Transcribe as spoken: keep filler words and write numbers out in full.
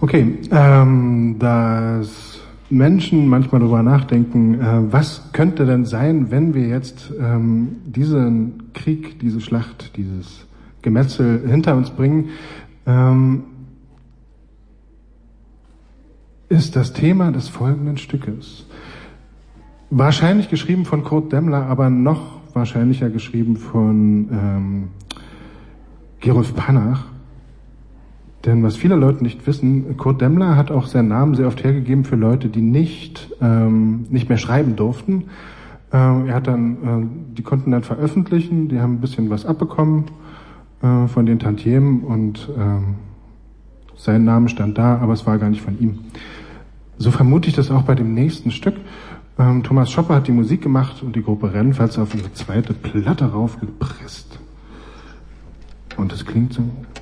Okay, ähm, dass Menschen manchmal darüber nachdenken, äh, was könnte denn sein, wenn wir jetzt ähm, diesen Krieg, diese Schlacht, dieses Gemetzel hinter uns bringen, ähm, ist das Thema des folgenden Stückes. Wahrscheinlich geschrieben von Kurt Demmler, aber noch wahrscheinlicher geschrieben von ähm, Gerulf Panach. Denn was viele Leute nicht wissen, Kurt Demmler hat auch seinen Namen sehr oft hergegeben für Leute, die nicht ähm, nicht mehr schreiben durften. Ähm, er hat dann, äh, die konnten dann veröffentlichen, die haben ein bisschen was abbekommen äh, von den Tantiemen und ähm, sein Name stand da, aber es war gar nicht von ihm. So vermute ich das auch bei dem nächsten Stück. Ähm, Thomas Schopper hat die Musik gemacht und die Gruppe Rennfalz auf ihre zweite Platte raufgepresst. Und es klingt so.